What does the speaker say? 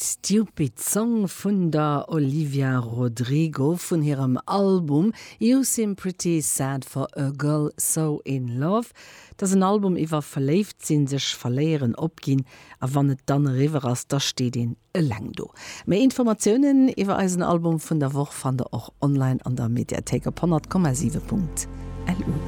Stupid Song vun der Olivia Rodrigo vun ihrem Album You Seem Pretty Sad for a Girl So in Love. Das ein Album iwwer verleft sinn sech verleieren opgin, a wann et dann river ass da steht den lang do. Mei Informationen iwwer als ein Album vun der Woche fand auch online an der Mediathek op 100,7.lu.